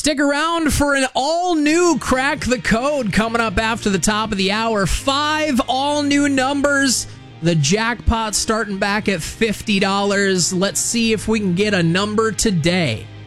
Stick around for an all-new Crack the Code coming up after the top of the hour. 5 all-new numbers. The jackpot starting back at $50. Let's see if we can get a number today.